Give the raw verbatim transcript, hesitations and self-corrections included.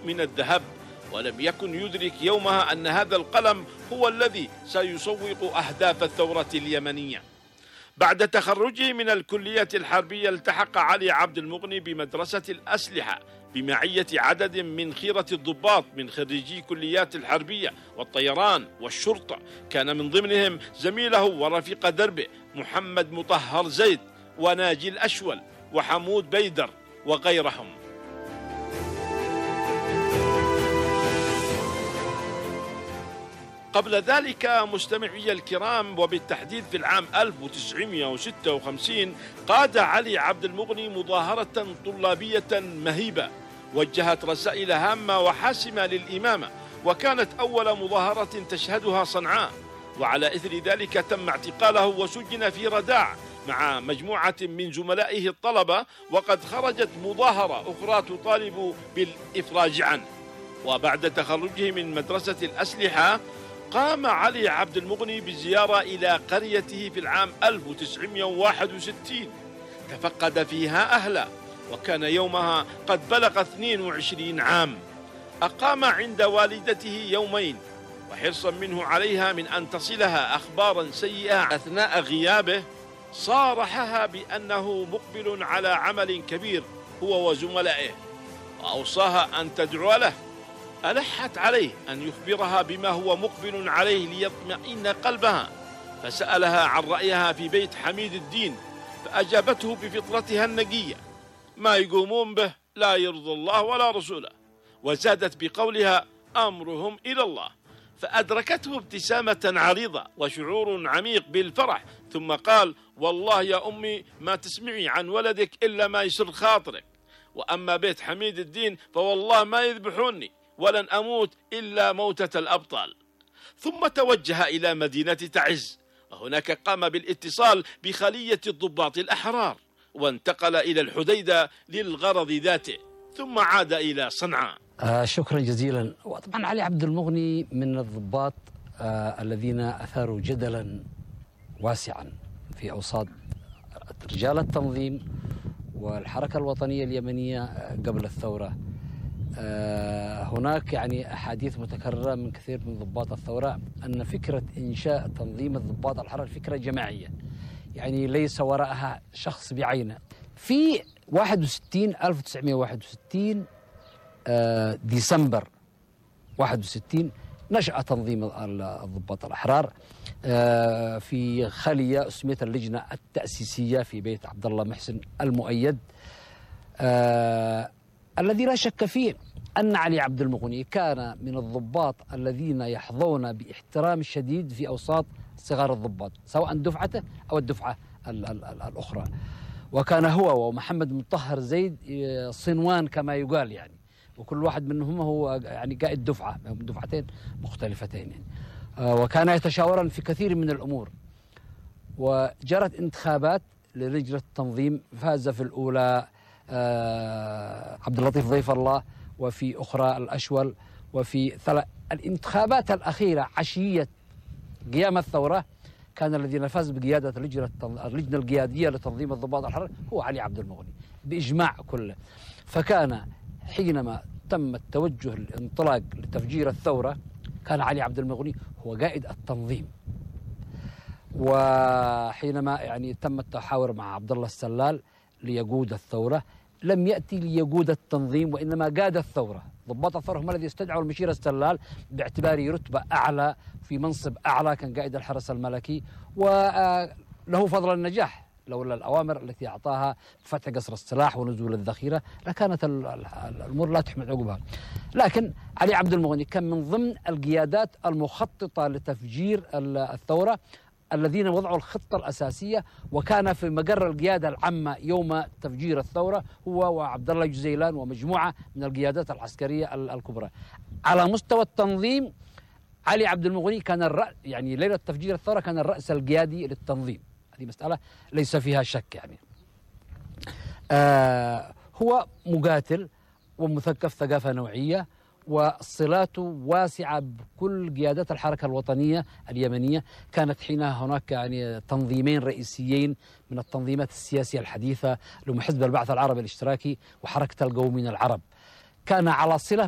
من الذهب، ولم يكن يدرك يومها أن هذا القلم هو الذي سيسوق أهداف الثورة اليمنية. بعد تخرجه من الكلية الحربية التحق علي عبد المغني بمدرسة الأسلحة بمعية عدد من خيرة الضباط من خريجي كليات الحربية والطيران والشرطة، كان من ضمنهم زميله ورفيق دربه محمد مطهر زيد وناجي الأشول وحمود بيدر وغيرهم. قبل ذلك مستمعي الكرام، وبالتحديد في العام ألف وتسعمائة وستة وخمسين، قاد علي عبد المغني مظاهرة طلابية مهيبة وجهت رسائل هامة وحاسمة للإمامة، وكانت أول مظاهرة تشهدها صنعاء، وعلى إثر ذلك تم اعتقاله وسجن في رداع مع مجموعة من زملائه الطلبة، وقد خرجت مظاهرة أخرى تطالب بالإفراج عنه. وبعد تخرجه من مدرسة الأسلحة قام علي عبد المغني بزيارة إلى قريته في العام ألف وتسعمائة وواحد وستين تفقد فيها أهله، وكان يومها قد بلغ اثنين وعشرين عام. أقام عند والدته يومين، وحرصا منه عليها من أن تصلها أخبارا سيئة أثناء غيابه صارحها بأنه مقبل على عمل كبير هو وزملائه، وأوصاها أن تدعو له. ألحت عليه أن يخبرها بما هو مقبل عليه ليطمئن قلبها، فسألها عن رأيها في بيت حميد الدين، فأجابته بفطرتها النقية: ما يقومون به لا يرضي الله ولا رسوله، وزادت بقولها: أمرهم إلى الله. فأدركته ابتسامة عريضة وشعور عميق بالفرح، ثم قال: والله يا أمي ما تسمعي عن ولدك إلا ما يسر خاطرك، وأما بيت حميد الدين فوالله ما يذبحوني ولن أموت إلا موتة الأبطال. ثم توجه إلى مدينة تعز، وهناك قام بالاتصال بخلية الضباط الأحرار، وانتقل إلى الحديدة للغرض ذاته، ثم عاد إلى صنعاء. آه شكرا جزيلا. وطبعا علي عبد المغني من الضباط آه الذين أثاروا جدلا واسعا في أوساط رجال التنظيم والحركة الوطنية اليمنية قبل الثورة. آه هناك يعني أحاديث متكررة من كثير من ضباط الثورة أن فكرة إنشاء تنظيم الضباط الحرة فكرة جماعية، يعني ليس وراءها شخص بعينه. في واحد وستين ألف وتسعمائة وواحد وستين آه ديسمبر واحد وستين نشأ تنظيم الضباط الأحرار آه في خلية اسميت اللجنة التأسيسية في بيت عبد الله محسن المؤيد، آه الذي لا شك فيه أن علي عبد المغني كان من الضباط الذين يحظون باحترام شديد في أوساط صغار الضباط، سواء دفعته أو الدفعة ال ال ال الأخرى. وكان هو ومحمد مطهر زيد صنوان كما يقال يعني، وكل واحد منهم هو يعني قائد دفعة، دفعتين مختلفتين يعني. وكان يتشاورا في كثير من الأمور. وجرت انتخابات للجنة التنظيم، فاز في الأولى آه عبد اللطيف ضيف الله، وفي أخرى الأشول، وفي ثلاث الانتخابات الأخيرة عشية قيام الثورة كان الذي فاز بقيادة اللجنة اللجنة القيادية لتنظيم الضباط الحرر هو علي عبد المغني بإجماع كله. فكان حينما تم التوجه الانطلاق لتفجير الثورة كان علي عبد المغني هو قائد التنظيم. وحينما يعني تم التحاور مع عبد الله السلال ليقود الثورة لم يأتي ليقود التنظيم، وإنما قاد الثورة. ضباط الثورة هم الذي استدعوا المشير السلال باعتباره رتبة أعلى في منصب أعلى، كان قائد الحرس الملكي، وله فضل النجاح. لولا الأوامر التي أعطاها بفتح قصر السلاح ونزول الذخيرة لكانت الأمور لا تحمد عقبها. لكن علي عبد المغني كان من ضمن القيادات المخططة لتفجير الثورة الذين وضعوا الخطة الأساسية، وكان في مقر القيادة العامة يوم تفجير الثورة هو وعبد الله جزيلان ومجموعة من القيادات العسكرية الكبرى. على مستوى التنظيم علي عبد المغني كان الرأس، يعني ليلة تفجير الثورة كان الرأس القيادي للتنظيم، هذه مسألة ليس فيها شك يعني. آه هو مقاتل ومثقف ثقافة نوعية، وصلاته واسعة بكل قيادات الحركة الوطنية اليمنية. كانت حينها هناك يعني تنظيمين رئيسيين من التنظيمات السياسية الحديثة، اللي هم حزب البعث العربي الاشتراكي وحركة القوميين العرب. كان على صلة